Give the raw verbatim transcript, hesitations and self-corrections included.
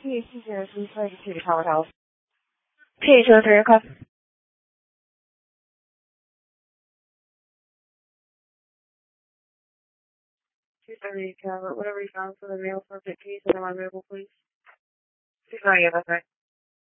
P two zero three five two to Howard House. P zero three, okay. two thirty, Calvert. Whatever you found for the mail for Vic case, and I'm available, please. Oh, yeah, that's right.